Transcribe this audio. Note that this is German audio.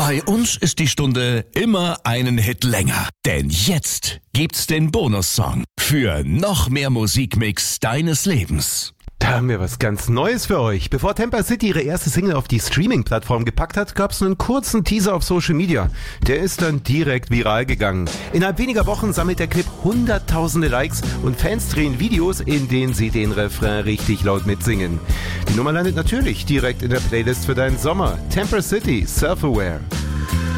Bei uns ist die Stunde immer einen Hit länger. Denn jetzt gibt's den Bonussong für noch mehr Musikmix deines Lebens. Da haben wir was ganz Neues für euch. Bevor Temper City ihre erste Single auf die Streaming-Plattform gepackt hat, gab es einen kurzen Teaser auf Social Media. Der ist dann direkt viral gegangen. Innerhalb weniger Wochen sammelt der Clip hunderttausende Likes und Fans drehen Videos, in denen sie den Refrain richtig laut mitsingen. Die Nummer landet natürlich direkt in der Playlist für deinen Sommer. Temper City, Self-Aware.